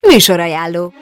Műsorajánló.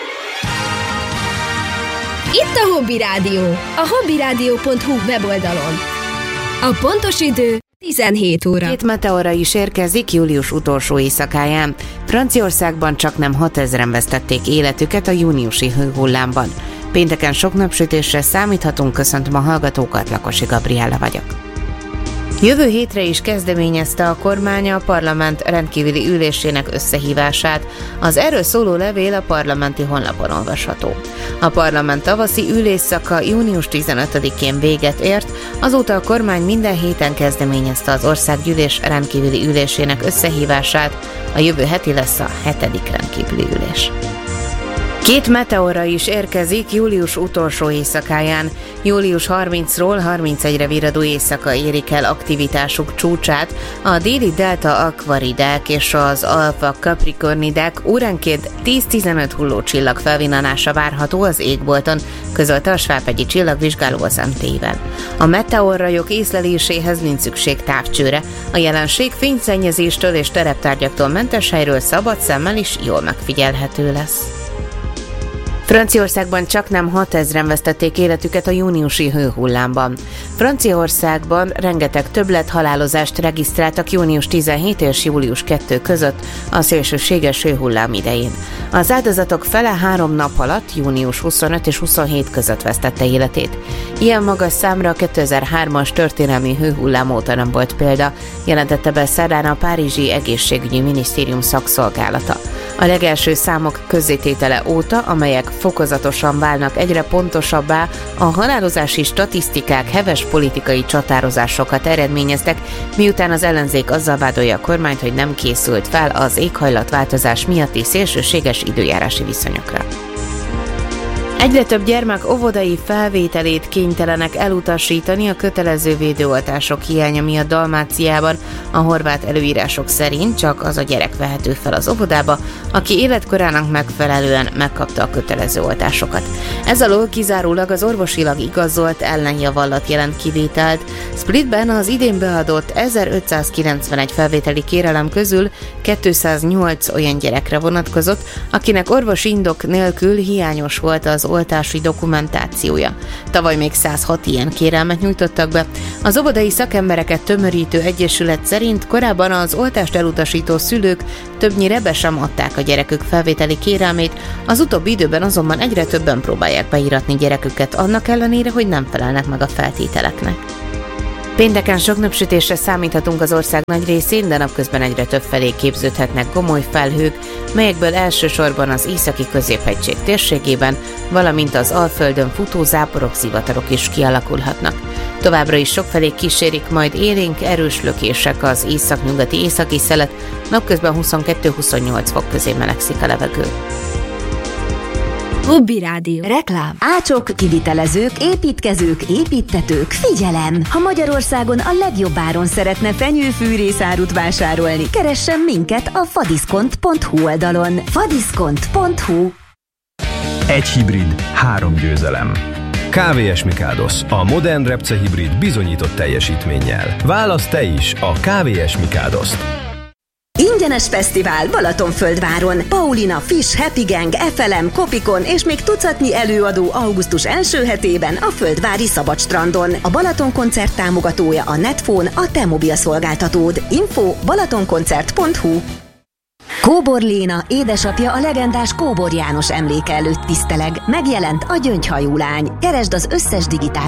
Itt a Hobby Rádió, a hobbyradio.hu weboldalon. A pontos idő 17 óra. 2 meteora is érkezik július utolsó éjszakáján. Franciaországban csaknem 6000-en vesztették életüket a júniusi hőhullámban. Pénteken sok napsütésre számíthatunk, köszöntöm a hallgatókat, Lakosi Gabriella vagyok. Jövő hétre is kezdeményezte a kormány a parlament rendkívüli ülésének összehívását. Az erről szóló levél a parlamenti honlapon olvasható. A parlament tavaszi ülésszaka június 15-én véget ért, azóta a kormány minden héten kezdeményezte az országgyűlés rendkívüli ülésének összehívását, a jövő heti lesz a 7. rendkívüli ülés. 2 meteora is érkezik július utolsó éjszakáján. Július 30-ról 31-re viradó éjszaka érik el aktivitásuk csúcsát. A déli delta akvaridák és az alfa capricornidák óránként 10-15 hullócsillag felvillanása várható az égbolton, közölte a Svábhegyi Csillagvizsgáló az MT-vel. A meteorrajok észleléséhez nincs szükség távcsőre. A jelenség fényszennyezéstől és tereptárgyaktól mentes helyről szabad szemmel is jól megfigyelhető lesz. Franciaországban csaknem 6000-en vesztették életüket a júniusi hőhullámban. Franciaországban rengeteg többlethalálozást regisztráltak június 17 és július 2 között a szélsőséges hőhullám idején. Az áldozatok fele 3 nap alatt június 25 és 27 között vesztette életét. Ilyen magas számra a 2003-as történelmi hőhullám óta nem volt példa, jelentette be szerdán a Párizsi Egészségügyi Minisztérium szakszolgálata. A legelső számok közzététele óta, amelyek fokozatosan válnak egyre pontosabbá, a halálozási statisztikák heves politikai csatározásokat eredményeztek, miután az ellenzék azzal vádolja a kormányt, hogy nem készült fel az éghajlatváltozás miatti szélsőséges időjárási viszonyokra. Egyre több gyermek óvodai felvételét kénytelenek elutasítani a kötelező védőoltások hiánya miatt Dalmáciában. A horvát előírások szerint csak az a gyerek vehető fel az óvodába, aki életkorának megfelelően megkapta a kötelező oltásokat. Ez alól kizárólag az orvosilag igazolt ellenjavallat jelent kivételt. Splitben az idén beadott 1591 felvételi kérelem közül 208 olyan gyerekre vonatkozott, akinek orvosi indok nélkül hiányos volt az oltási dokumentációja. Tavaly még 106 ilyen kérelmet nyújtottak be. Az óvodai szakembereket tömörítő egyesület szerint korábban az oltást elutasító szülők többnyire be sem adták a gyerekük felvételi kérelmét, az utóbbi időben azonban egyre többen próbálják beíratni gyereküket annak ellenére, hogy nem felelnek meg a feltételeknek. Pénteken sok napsütésre számíthatunk az ország nagy részén, de napközben egyre több felé képződhetnek gomoly felhők, melyekből elsősorban az északi középhegység térségében, valamint az Alföldön futó záporok, zivatarok is kialakulhatnak. Továbbra is sokfelé kísérik majd élénk, erős lökések az északnyugati északi szelet, napközben 22-28 fok közé melegszik a levegő. Hobby Rádió. Reklám. Ácsok, kivitelezők, építkezők, építtetők, figyelem! Ha Magyarországon a legjobb áron szeretne fenyőfűrészárut vásárolni, keressen minket a fadiszkont.hu oldalon. fadiszkont.hu. Egy hibrid, 3 győzelem. KVS Mikáldos, a modern repce hibrid bizonyított teljesítménnyel. Válaszd te is a KVS Mikáldost. Ingyenes fesztivál Balatonföldváron. Paulina, Fish, Happy Gang, FLM, Kopikon és még tucatnyi előadó augusztus első hetében a Földvári Szabadstrandon. A Balaton koncert támogatója a Netphone, a te mobil szolgáltatód. Info balatonkoncert.hu. Kóbor Léna, édesapja a legendás Kóbor János emléke előtt tiszteleg. Megjelent a Gyöngyhajú lány. Keresd az összes digitális